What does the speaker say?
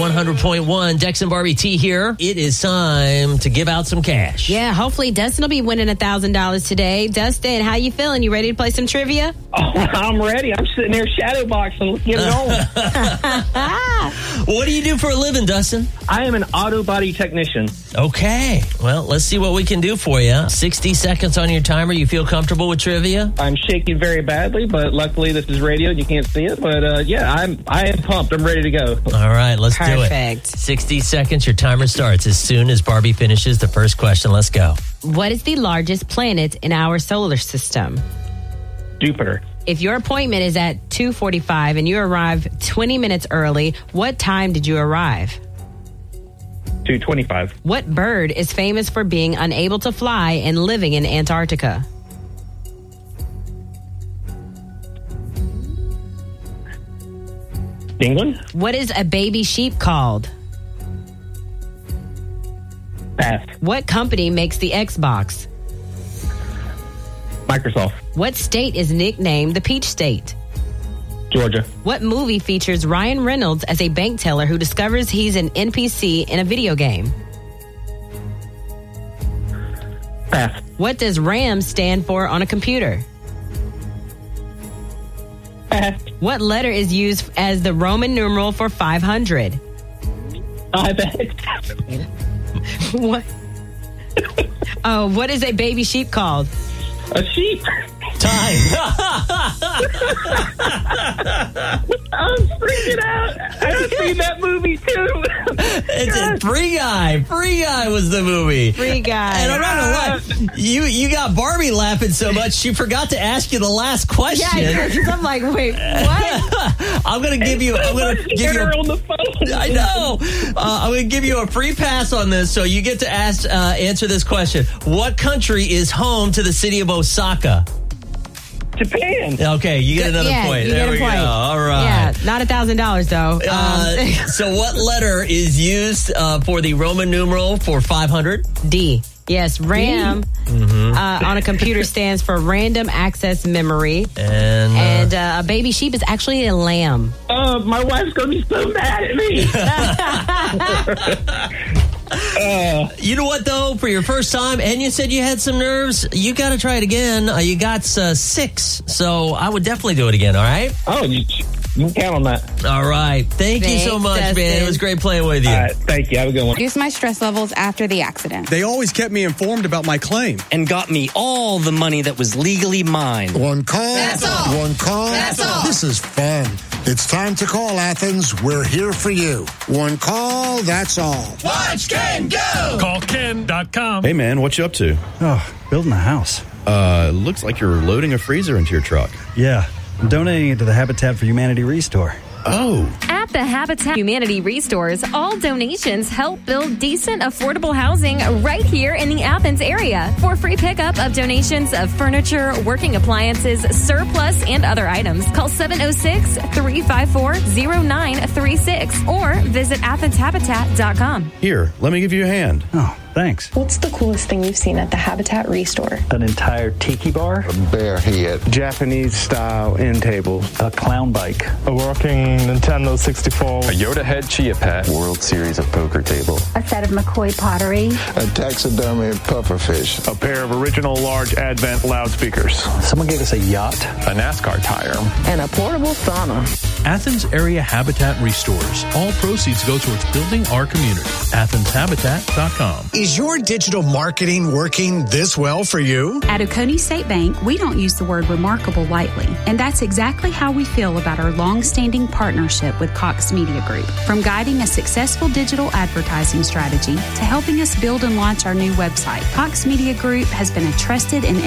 100.1. Dex and Barbie T here. It is time to give out some cash. Yeah, hopefully Dustin will be winning $1,000 today. Dustin, how you feeling? You ready to play some trivia? Oh, I'm ready. I'm sitting there shadow boxing. Let's get it on. What do you do for a living, Dustin? I am an auto body technician. Okay. Well, let's see what we can do for you. 60 seconds on your timer. You feel comfortable with trivia? I'm shaking very badly, but luckily this is radio and you can't see it. But I am pumped. I'm ready to go. All right, let's do it. Perfect. 60 seconds. Your timer starts as soon as Barbie finishes the first question. Let's go. What is the largest planet in our solar system? Jupiter. If your appointment is at 2:45 and you arrive 20 minutes early, what time did you arrive? 2:25. What bird is famous for being unable to fly and living in Antarctica? England. What is a baby sheep called? Pass. What company makes the Xbox? Microsoft. What state is nicknamed the Peach State? Georgia. What movie features Ryan Reynolds as a bank teller who discovers he's an NPC in a video game? Pass. What does RAM stand for on a computer? Pass. What letter is used as the Roman numeral for 500? I bet. What? Oh, what is a baby sheep called? A sheep. Time. I'm freaking out. I've seen that movie too. It's a Free Guy. Free Guy was the movie. Free Guy. And I'm not gonna lie, you got Barbie laughing so much she forgot to ask you the last question. Yeah, I'm like, wait, what? I'm gonna give you. I'm gonna give you. on the phone. I know. I'm gonna give you a free pass on this, so you get to answer this question. What country is home to the city of Osaka? Japan. Okay, you get another point. You There get a we point. go. All right. Yeah, not $1,000 though. So what letter is used for the Roman numeral for 500? D. Yes, RAM on a computer stands for random access memory. And a baby sheep is actually a lamb. My wife's going to be so mad at me. you know what, though? For your first time, and you said you had some nerves, you got to try it again. You got 6, so I would definitely do it again, all right? Oh, you can count on that. All right. Thank you so Thanks, much, Dustin. man. It was great playing with you. All right, thank you. Have a good one. Reduced my stress levels after the accident. They always kept me informed about my claim. And got me all the money that was legally mine. One call. That's all. One call. That's all. This is fun. It's time to call Athens. We're here for you. One call. That's all. Watch Ken go! Call Ken.com. Hey, man, what you up to? Oh, building a house. Looks like you're loading a freezer into your truck. Yeah, I'm donating it to the Habitat for Humanity Restore. Oh. At the Habitat Humanity Restores, all donations help build decent, affordable housing right here in the Athens area. For free pickup of donations of furniture, working appliances, surplus, and other items, call 706-354-0936 or visit athenshabitat.com. Here, let me give you a hand. Oh, thanks. What's the coolest thing you've seen at the Habitat Restore? An entire tiki bar, A bear head. Japanese-style end tables, a clown bike, a working Nintendo 64, a Yoda head chia pet, World Series of Poker table, a set of McCoy pottery, A taxidermy pufferfish. a pair of original large Advent loudspeakers, someone gave us a yacht, a NASCAR tire, and a portable sauna. Athens Area Habitat Restores. All proceeds go towards building our community. AthensHabitat.com. Is your digital marketing working this well for you? At Oconee State Bank, we don't use the word remarkable lightly, and that's exactly how we feel about our long-standing partnership with Cox Media Group. From guiding a successful digital advertising strategy to helping us build and launch our new website, Cox Media Group has been a trusted and